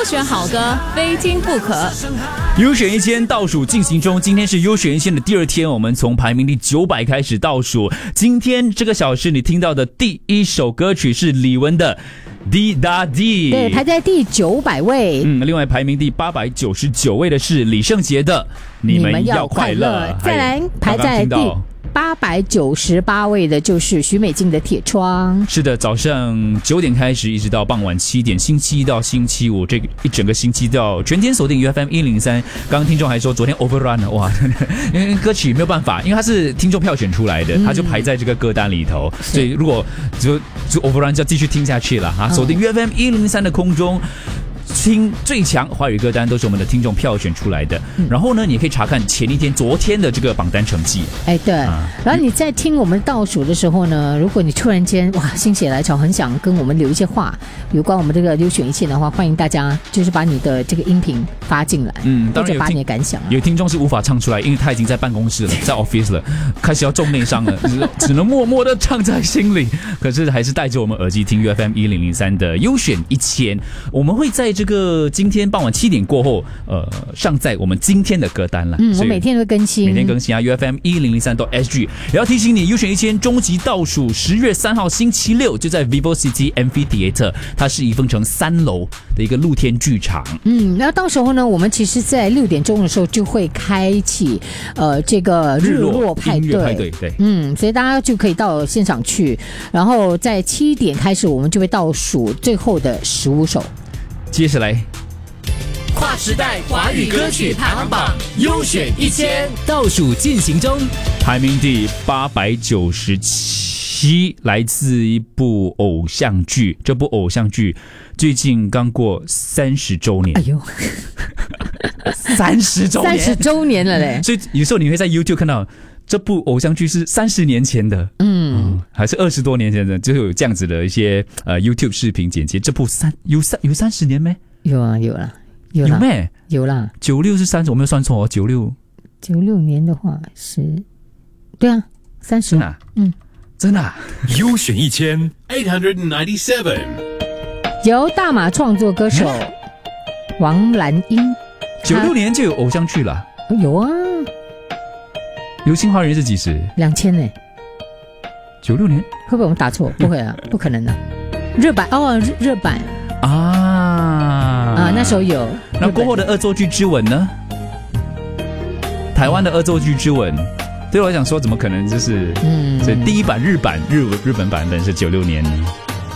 选好歌，非听不可。 优选1000倒数进行中，今天是优选1000的第2天，我们从排名第900开始倒数。今天这个小时你听到的第一首歌曲是李玟的滴答滴， 对，排在第900位。 另外排名第899位的是李圣杰的你们要快乐。 再来排在第898位的就是徐美静的铁窗。 是的，早上9点开始一直到傍晚7点，星期一到星期五这一整个星期都要全天锁定 UFM 103。刚刚听众还说昨天 overrun 了，哇，因为歌曲没有办法，因为它是听众票选出来的，它就排在这个歌单里头，所以如果就 overrun 就要继续听下去了哈。锁定 UFM 103的空中。听最强华语歌单都是我们的听众票选出来的，然后呢，你可以查看昨天的这个榜单成绩。 哎，对，然后你在听我们倒数的时候呢，如果你突然间哇心血来潮，很想跟我们留一些话，有关我们这个优选1000的话，欢迎大家就是把你的这个音频发进来， 当然或者把你的感想。 有听众是无法唱出来，因为他已经在办公室了，在 office 了，开始要中内伤了，只能默默的唱在心里。可是还是带着我们耳机听 UFM 1003的优选1000，我们会在这个今天傍晚7点过后，上载我们今天的歌单了。 我每天都更新， 每天更新啊 ，UFM 1003.sg。也要提醒你，优选1000终极倒数10月3号星期六就在 Vivo City Amphitheatre， 它是宜丰城3楼的一个露天剧场。 然后到时候呢，我们其实在6点钟的时候就会开启这个日落派对， 对， 所以大家就可以到现场去，然后在7点开始，我们就会倒数最后的15首。 接下来， 跨时代华语歌曲排行榜优选1000倒数进行中， 排名第897，来自一部偶像剧。这部偶像剧最近刚过30周年。 哎呦 ，30周年了嘞！ 所以有时候你会在 YouTube 看到这部偶像剧是30年前的，还是20多年前的，就有这样子的一些YouTube 视频剪辑。这部有30年没？ 有啊，有啦。 有没？ 有啦 ，96是30，我没有算错哦，96 年的话是，对啊，30。 真的啊？真的啊？ 优选1000 897， 由大马创作歌手王蓝英。 96年就有偶像剧了？ 有啊。 流星花园是几时 ？2000呢 ？96年？ 会不会我们打错？不会啊，不可能的。热版啊，那时候有。 那过后的恶作剧之吻呢？台湾的恶作剧之吻，对我来讲说，怎么可能就是？所以第一版日本版本是96年。